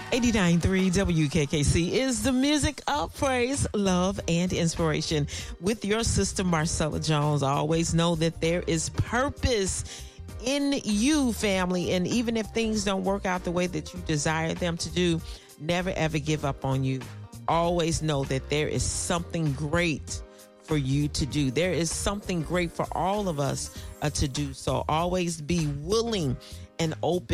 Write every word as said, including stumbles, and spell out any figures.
eighty-nine point three W K K C is the music of praise, love, and inspiration. With your sister, Marcella Jones, I always know that there is purpose in you, family. And even if things don't work out the way that you desire them to do, never, ever give up on you. Always know that there is something great for you to do. There is something great for all of us uh, to do. So always be willing and open